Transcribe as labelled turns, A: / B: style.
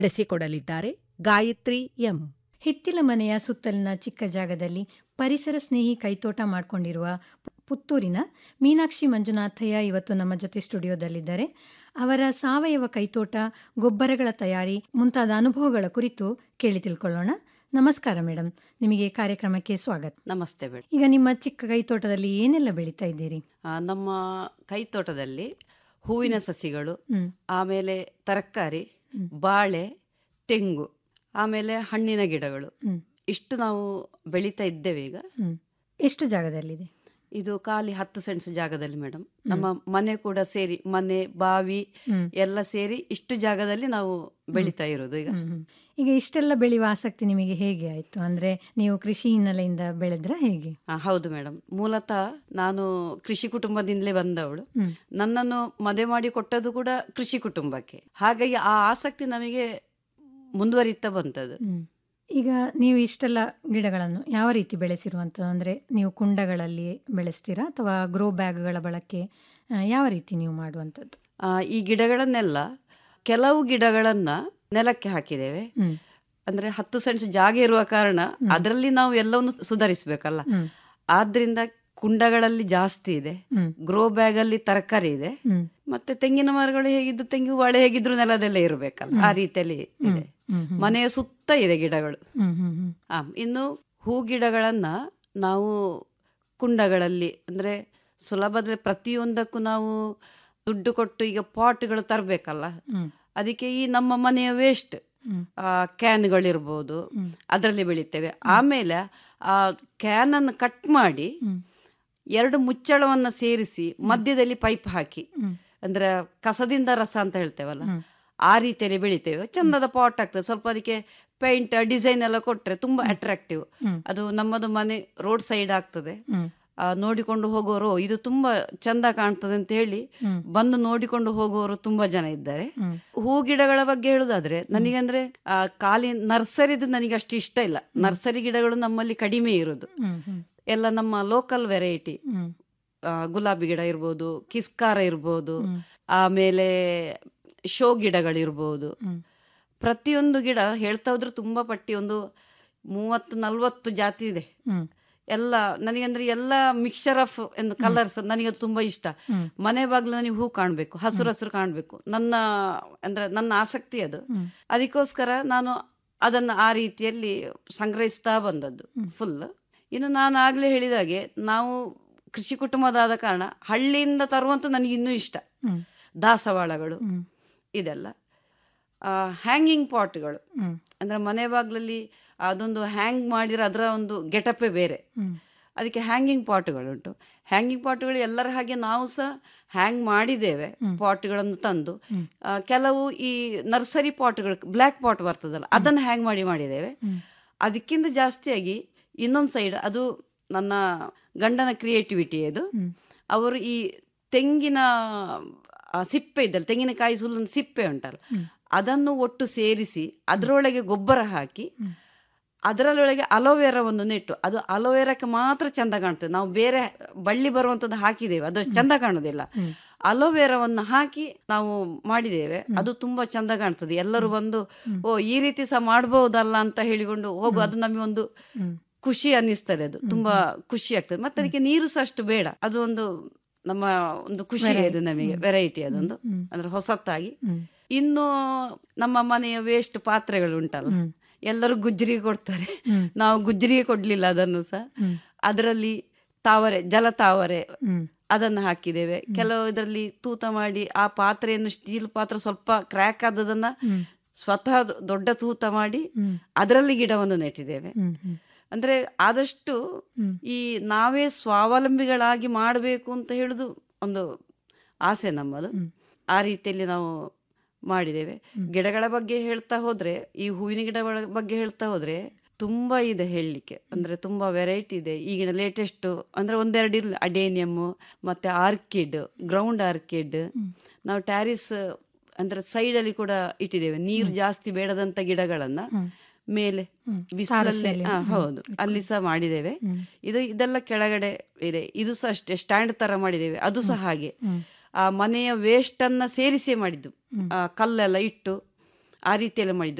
A: ನಡೆಸಿಕೊಡಲಿದ್ದಾರೆ ಗಾಯತ್ರಿ ಎಂ.
B: ಹಿತ್ತಿಲ ಮನೆಯ ಸುತ್ತಲಿನ ಚಿಕ್ಕ ಜಾಗದಲ್ಲಿ ಪರಿಸರ ಸ್ನೇಹಿ ಕೈತೋಟ ಮಾಡಿಕೊಂಡಿರುವ ಪುತ್ತೂರಿನ ಮೀನಾಕ್ಷಿ ಮಂಜುನಾಥಯ್ಯ ಇವತ್ತು ನಮ್ಮ ಜೊತೆ ಸ್ಟುಡಿಯೋದಲ್ಲಿದ್ದಾರೆ. ಅವರ ಸಾವಯವ ಕೈತೋಟ, ಗೊಬ್ಬರಗಳ ತಯಾರಿ ಮುಂತಾದ ಅನುಭವಗಳ ಕುರಿತು ಕೇಳಿ ತಿಳ್ಕೊಳ್ಳೋಣ. ನಮಸ್ಕಾರ ಮೇಡಮ್, ನಿಮಗೆ ಕಾರ್ಯಕ್ರಮಕ್ಕೆ ಸ್ವಾಗತ.
C: ನಮಸ್ತೆ ಮೇಡಮ್.
B: ಈಗ ನಿಮ್ಮ ಚಿಕ್ಕ ಕೈತೋಟದಲ್ಲಿ ಏನೆಲ್ಲ ಬೆಳೀತಾ ಇದ್ದೀರಿ?
C: ನಮ್ಮ ಕೈತೋಟದಲ್ಲಿ ಹೂವಿನ ಸಸಿಗಳು, ಆಮೇಲೆ ತರಕಾರಿ, ಬಾಳೆ, ತೆಂಗು, ಆಮೇಲೆ ಹಣ್ಣಿನ ಗಿಡಗಳು, ಇಷ್ಟು ನಾವು ಬೆಳೀತಾ ಇದ್ದೇವೆ. ಈಗ
B: ಎಷ್ಟು ಜಾಗದಲ್ಲಿದೆ
C: ಇದು? ಖಾಲಿ 10 ಸೆಂಟ್ಸ್ ಜಾಗದಲ್ಲಿ ಮೇಡಮ್. ನಮ್ಮ ಮನೆ ಕೂಡ ಸೇರಿ, ಮನೆ, ಬಾವಿ ಎಲ್ಲ ಸೇರಿ ಇಷ್ಟು ಜಾಗದಲ್ಲಿ ನಾವು ಬೆಳೀತಾ ಇರೋದು ಈಗ.
B: ಈಗ ಇಷ್ಟೆಲ್ಲ ಬೆಳೆಯುವ ಆಸಕ್ತಿ ನಿಮಗೆ ಹೇಗೆ ಆಯ್ತು? ಅಂದ್ರೆ ನೀವು ಕೃಷಿ ಹಿನ್ನೆಲೆಯಿಂದ ಬೆಳೆದ್ರ ಹೇಗೆ?
C: ಹೌದು ಮೇಡಮ್. ಮೂಲತಃ ನಾನು ಕೃಷಿ ಕುಟುಂಬದಿಂದಲೇ ಬಂದವಳು. ನನ್ನನ್ನು ಮದುವೆ ಮಾಡಿ ಕೊಟ್ಟದ್ದು ಕೂಡ ಕೃಷಿ ಕುಟುಂಬಕ್ಕೆ. ಹಾಗಾಗಿ ಆ ಆಸಕ್ತಿ ನಮಗೆ ಮುಂದುವರಿತಾ ಬಂತದ್ದು.
B: ಈಗ ನೀವು ಇಷ್ಟೆಲ್ಲ ಗಿಡಗಳನ್ನು ಯಾವ ರೀತಿ ಬೆಳೆಸಿರುವಂಥದ್ದು? ಅಂದರೆ ನೀವು ಕುಂಡಗಳಲ್ಲಿ ಬೆಳೆಸ್ತೀರಾ ಅಥವಾ ಗ್ರೋ ಬ್ಯಾಗ್ಗಳ ಬಳಕೆ ಯಾವ ರೀತಿ ನೀವು ಮಾಡುವಂಥದ್ದು?
C: ಈ ಗಿಡಗಳನ್ನೆಲ್ಲ, ಕೆಲವು ಗಿಡಗಳನ್ನು ನೆಲಕ್ಕೆ ಹಾಕಿದ್ದೇವೆ. ಅಂದರೆ 10 ಸೆಂಟ್ಸ್ ಜಾಗ ಇರುವ ಕಾರಣ ಅದರಲ್ಲಿ ನಾವು ಎಲ್ಲವನ್ನು ಸುಧಾರಿಸಬೇಕಲ್ಲ. ಆದ್ರಿಂದ ಕುಂಡಗಳಲ್ಲಿ ಜಾಸ್ತಿ ಇದೆ, ಗ್ರೋ ಬ್ಯಾಗ್ ಅಲ್ಲಿ ತರಕಾರಿ ಇದೆ, ಮತ್ತೆ ತೆಂಗಿನ ಮರಗಳು ಹೇಗಿದ್ದು, ತೆಂಗು ಬಾಳೆ ಹೇಗಿದ್ರು ನೆಲದಲ್ಲೇ ಇರಬೇಕಲ್ಲ, ಆ ರೀತಿಯಲ್ಲಿ ಇದೆ. ಮನೆಯ ಸುತ್ತ ಇದೆ ಗಿಡಗಳು. ಇನ್ನು ಹೂ ಗಿಡಗಳನ್ನ ನಾವು ಕುಂಡಗಳಲ್ಲಿ, ಅಂದ್ರೆ ಸುಲಭದಲ್ಲಿ ಪ್ರತಿಯೊಂದಕ್ಕೂ ನಾವು ದುಡ್ಡು ಕೊಟ್ಟು ಈಗ ಪಾಟ್ಗಳು ತರಬೇಕಲ್ಲ. ಅದಕ್ಕೆ ಈ ನಮ್ಮ ಮನೆಯ ವೇಸ್ಟ್ ಕ್ಯಾನ್ಗಳಿರ್ಬೋದು, ಅದರಲ್ಲಿ ಬೆಳಿತೇವೆ. ಆಮೇಲೆ ಆ ಕ್ಯಾನ್ ಅನ್ನು ಕಟ್ ಮಾಡಿ 2 ಮುಚ್ಚಳವನ್ನ ಸೇರಿಸಿ ಮಧ್ಯದಲ್ಲಿ ಪೈಪ್ ಹಾಕಿ, ಅಂದ್ರೆ ಕಸದಿಂದ ರಸ ಅಂತ ಹೇಳ್ತೇವಲ್ಲ, ಆ ರೀತಿಯಲ್ಲಿ ಬೆಳಿತೇವೆ. ಚಂದದ ಪಾಟ್ ಆಗ್ತದೆ. ಸ್ವಲ್ಪ ಅದಕ್ಕೆ ಪೇಂಟ್ ಡಿಸೈನ್ ಎಲ್ಲ ಕೊಟ್ರೆ ತುಂಬಾ ಅಟ್ರಾಕ್ಟಿವ್. ಅದು ನಮ್ಮದು ಮನೆ ರೋಡ್ ಸೈಡ್ ಆಗ್ತದೆ. ನೋಡಿಕೊಂಡು ಹೋಗೋರು ಇದು ತುಂಬಾ ಚಂದ ಕಾಣ್ತದೆ ಅಂತ ಹೇಳಿ ಬಂದು ನೋಡಿಕೊಂಡು ಹೋಗುವವರು ತುಂಬಾ ಜನ ಇದ್ದಾರೆ. ಹೂ ಗಿಡಗಳ ಬಗ್ಗೆ ಹೇಳುದಾದ್ರೆ, ನನಗಂದ್ರೆ ಖಾಲಿ ನರ್ಸರಿದು ನನಗೆ ಅಷ್ಟು ಇಷ್ಟ ಇಲ್ಲ. ನರ್ಸರಿ ಗಿಡಗಳು ನಮ್ಮಲ್ಲಿ ಕಡಿಮೆ ಇರೋದು. ಎಲ್ಲ ನಮ್ಮ ಲೋಕಲ್ ವೆರೈಟಿ, ಗುಲಾಬಿ ಗಿಡ ಇರ್ಬೋದು, ಕಿಸ್ಕಾರ ಇರ್ಬೋದು, ಆಮೇಲೆ ಶೋ ಗಿಡಗಳಿರ್ಬೋದು. ಪ್ರತಿಯೊಂದು ಗಿಡ ಹೇಳ್ತಾ ಹೋದ್ರೆ ತುಂಬಾ ಪಟ್ಟಿ, ಒಂದು 30-40 ಜಾತಿ ಇದೆ. ಎಲ್ಲ ನನಗಂದ್ರೆ ಎಲ್ಲ ಮಿಕ್ಸ್ಚರ್ ಆಫ್ ಕಲರ್ಸ್, ನನಗೆ ತುಂಬಾ ಇಷ್ಟ. ಮನೆ ಬಾಗ್ಲು ನನಗೆ ಹೂ ಕಾಣ್ಬೇಕು, ಹಸಿರು ಹಸಿರು ಕಾಣ್ಬೇಕು, ನನ್ನ ಆಸಕ್ತಿ ಅದು. ಅದಕ್ಕೋಸ್ಕರ ನಾನು ಅದನ್ನು ಆ ರೀತಿಯಲ್ಲಿ ಸಂಗ್ರಹಿಸ್ತಾ ಬಂದದ್ದು ಫುಲ್. ಇನ್ನು ನಾನು ಆಗ್ಲೇ ಹೇಳಿದಾಗೆ, ನಾವು ಕೃಷಿ ಕುಟುಂಬದಾದ ಕಾರಣ ಹಳ್ಳಿಯಿಂದ ತರುವಂತ ನನಗೆ ಇನ್ನೂ ಇಷ್ಟ. ದಾಸವಾಳಗಳು ಇದೆಲ್ಲ, ಹ್ಯಾಂಗಿಂಗ್ ಪಾಟ್ಗಳು, ಅಂದ್ರೆ ಮನೆ ಬಾಗ್ಲಲ್ಲಿ ಅದೊಂದು ಹ್ಯಾಂಗ್ ಮಾಡಿರೋ ಅದರ ಒಂದು ಗೆಟಪೇ ಬೇರೆ. ಅದಕ್ಕೆ ಹ್ಯಾಂಗಿಂಗ್ ಪಾಟ್ಗಳುಂಟು. ಹ್ಯಾಂಗಿಂಗ್ ಪಾಟ್ಗಳು ಎಲ್ಲರ ಹಾಗೆ ನಾವು ಸಹ ಹ್ಯಾಂಗ್ ಮಾಡಿದ್ದೇವೆ ಪಾಟ್ಗಳನ್ನು ತಂದು. ಕೆಲವು ಈ ನರ್ಸರಿ ಪಾಟ್ಗಳು, ಬ್ಲ್ಯಾಕ್ ಪಾಟ್ ಬರ್ತದಲ್ಲ, ಅದನ್ನು ಹ್ಯಾಂಗ್ ಮಾಡಿದ್ದೇವೆ. ಅದಕ್ಕಿಂತ ಜಾಸ್ತಿಯಾಗಿ ಇನ್ನೊಂದು ಸೈಡ್, ಅದು ನನ್ನ ಗಂಡನ ಕ್ರಿಯೇಟಿವಿಟಿ ಅದು. ಅವರು ಈ ತೆಂಗಿನ ಸಿಪ್ಪೆ ಇದ್ದಲ್ಲ, ತೆಂಗಿನಕಾಯಿ ಸುಲಿನ ಸಿಪ್ಪೆ ಉಂಟಲ್ಲ, ಅದನ್ನು ಒಟ್ಟು ಸೇರಿಸಿ ಅದರೊಳಗೆ ಗೊಬ್ಬರ ಹಾಕಿ ಅದರೊಳಗೆ ಅಲೋವೆರಾವನ್ನು ನೆಟ್ಟು, ಅದು ಅಲೋವೆರಾಕ್ಕೆ ಮಾತ್ರ ಚಂದ ಕಾಣ್ತದೆ. ನಾವು ಬೇರೆ ಬಳ್ಳಿ ಬರುವಂಥದ್ದು ಹಾಕಿದ್ದೇವೆ, ಅದು ಚಂದ ಕಾಣೋದಿಲ್ಲ. ಅಲೋವೆರಾವನ್ನು ಹಾಕಿ ನಾವು ಮಾಡಿದ್ದೇವೆ, ಅದು ತುಂಬಾ ಚಂದ ಕಾಣ್ತದೆ. ಎಲ್ಲರೂ ಬಂದು ಓ ಈ ರೀತಿ ಸಹ ಮಾಡ್ಬಹುದಲ್ಲ ಅಂತ ಹೇಳಿಕೊಂಡು ಹೋಗು. ಅದು ನಮಗೆ ಒಂದು ಖುಷಿ ಅನ್ನಿಸ್ತದೆ, ಅದು ತುಂಬಾ ಖುಷಿ ಆಗ್ತದೆ. ಮತ್ತೆ ಅದಕ್ಕೆ ನೀರು ಸಹ ಅಷ್ಟು ಬೇಡ. ಅದು ಒಂದು ನಮ್ಮ ಒಂದು ಖುಷಿ, ಅದು ನಮಗೆ ವೆರೈಟಿ, ಅದೊಂದು ಅಂದ್ರೆ ಹೊಸತ್ತಾಗಿ. ಇನ್ನು ನಮ್ಮ ಮನೆಯ ವೇಸ್ಟ್ ಪಾತ್ರೆಗಳು ಉಂಟಲ್ಲ, ಎಲ್ಲರೂ ಗುಜ್ರಿಗೆ ಕೊಡ್ತಾರೆ. ನಾವು ಗುಜ್ರಿಗೆ ಕೊಡ್ಲಿಲ್ಲ ಅದನ್ನು ಸಹ. ಅದರಲ್ಲಿ ತಾವರೆ, ಜಲತಾವರೆ ಅದನ್ನು ಹಾಕಿದ್ದೇವೆ. ಕೆಲವು ಇದರಲ್ಲಿ ತೂತ ಮಾಡಿ ಆ ಪಾತ್ರೆಯನ್ನು, ಸ್ಟೀಲ್ ಪಾತ್ರೆ ಸ್ವಲ್ಪ ಕ್ರ್ಯಾಕ್ ಆದದನ್ನ ಸ್ವತಃ ದೊಡ್ಡ ತೂತ ಮಾಡಿ ಅದರಲ್ಲಿ ಗಿಡವನ್ನು ನೆಟ್ಟಿದ್ದೇವೆ. ಅಂದ್ರೆ ಆದಷ್ಟು ಈ ನಾವೇ ಸ್ವಾವಲಂಬಿಗಳಾಗಿ ಮಾಡಬೇಕು ಅಂತ ಹೇಳುದು ಒಂದು ಆಸೆ ನಮ್ಮದು. ಆ ರೀತಿಯಲ್ಲಿ ನಾವು ಮಾಡಿದ್ದೇವೆ. ಗಿಡಗಳ ಬಗ್ಗೆ ಹೇಳ್ತಾ ಹೋದ್ರೆ, ಈ ಹೂವಿನ ಗಿಡಗಳ ಬಗ್ಗೆ ಹೇಳ್ತಾ ಹೋದ್ರೆ ತುಂಬಾ ಇದೆ ಹೇಳಲಿಕ್ಕೆ. ಅಂದ್ರೆ ತುಂಬಾ ವೆರೈಟಿ ಇದೆ. ಈಗಿನ ಲೇಟೆಸ್ಟ್ ಅಂದ್ರೆ ಒಂದೆರಡು ಇಲ್ಲ, ಅಡೇನಿಯಮ್, ಮತ್ತೆ ಆರ್ಕಿಡ್, ಗ್ರೌಂಡ್ ಆರ್ಕಿಡ್. ನಾವು ಟ್ಯಾರಿಸ್ ಅಂದ್ರೆ ಸೈಡಲ್ಲಿ ಕೂಡ ಇಟ್ಟಿದ್ದೇವೆ. ನೀರು ಜಾಸ್ತಿ ಬೇಡದಂತ ಗಿಡಗಳನ್ನ ಮೇಲೆ ಬಿಸಿಲಲ್ಲಿ, ಹೌದು, ಅಲ್ಲಿ ಸಹ ಮಾಡಿದ್ದೇವೆ. ಇದೆಲ್ಲ ಕೆಳಗಡೆ ಇದೆ. ಇದು ಸಹ ಅಷ್ಟೇ ಸ್ಟ್ಯಾಂಡ್ ತರ ಮಾಡಿದ್ದೇವೆ. ಅದು ಸಹ ಹಾಗೆ ಆ ಮನೆಯ ವೇಸ್ಟ್ ಅನ್ನ ಸೇರಿಸೇ ಮಾಡಿದ್ದು. ಕಲ್ಲೆಲ್ಲ ಇಟ್ಟು ಆ ರೀತಿಯೆಲ್ಲ ಮಾಡಿದ್ದು.